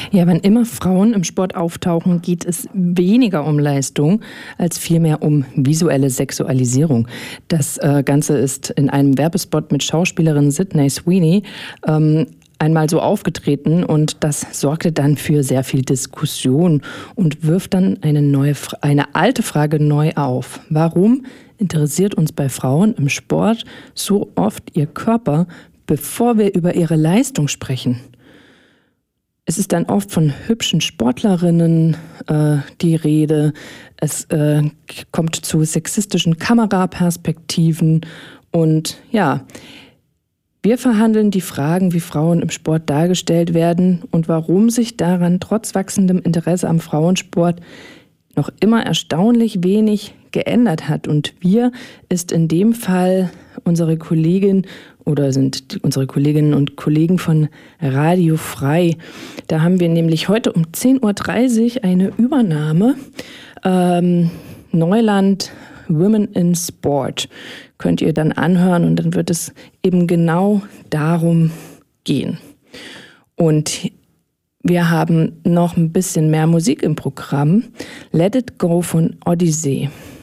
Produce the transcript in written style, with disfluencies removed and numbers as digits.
Ja, wann immer Frauen im Sport auftauchen, geht es weniger um Leistung als vielmehr um visuelle Sexualisierung. Das Ganze ist in einem Werbespot mit Schauspielerin Sydney Sweeney einmal so aufgetreten und das sorgte dann für sehr viel Diskussion und wirft dann eine alte Frage neu auf. Warum interessiert uns bei Frauen im Sport so oft ihr Körper, bevor wir über ihre Leistung sprechen? Es ist dann oft von hübschen Sportlerinnen die Rede. Es kommt zu sexistischen Kameraperspektiven. Und ja, wir verhandeln die Fragen, wie Frauen im Sport dargestellt werden und warum sich daran trotz wachsendem Interesse am Frauensport noch immer erstaunlich wenig geändert hat. Und wir ist in dem Fall unsere Kollegin oder sind unsere Kolleginnen und Kollegen von Radio Frei. Da haben wir nämlich heute um 10.30 Uhr eine Übernahme. Neuland Women in Sport könnt ihr dann anhören und dann wird es eben genau darum gehen. Und wir haben noch ein bisschen mehr Musik im Programm. Let It Go von Odyssey.